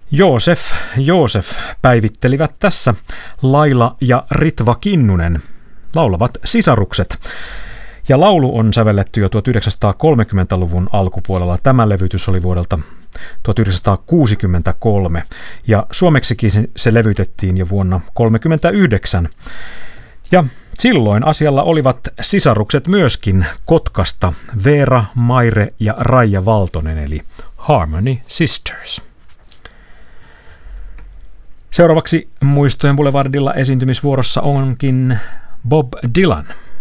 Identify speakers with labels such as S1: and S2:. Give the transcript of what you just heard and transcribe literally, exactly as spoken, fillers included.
S1: Joosef, Joosef päivittelivät tässä Laila ja Ritva Kinnunen, laulavat sisarukset. Ja laulu on sävelletty jo tuhatyhdeksänsataakolmekymmentäluvun alkupuolella. Tämä levytys oli vuodelta tuhatyhdeksänsataakuusikymmentäkolme ja suomeksikin se levytettiin jo vuonna tuhatyhdeksänsataakolmekymmentäyhdeksän. Ja silloin asialla olivat sisarukset myöskin Kotkasta, Veera, Maire ja Raija Valtonen eli Harmony Sisters. Seuraavaksi Muistojen Boulevardilla esiintymisvuorossa onkin Bob Dylan.